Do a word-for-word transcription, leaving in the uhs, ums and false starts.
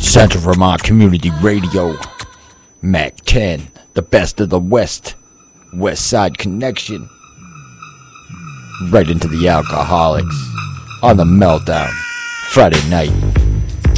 Central Vermont Community Radio, Mac ten, the best of the West, West Side Connection, right into the Alcoholics, on the Meltdown, Friday night.